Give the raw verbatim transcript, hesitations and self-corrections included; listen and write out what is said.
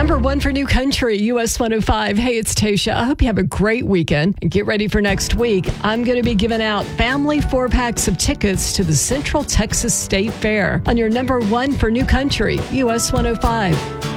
number one for New Country, U S one oh five. Hey, it's Tasha. I hope you have a great weekend and get ready for next week. I'm going to be giving out family four packs of tickets to the Central Texas State Fair on your number one for New Country, U S one oh five.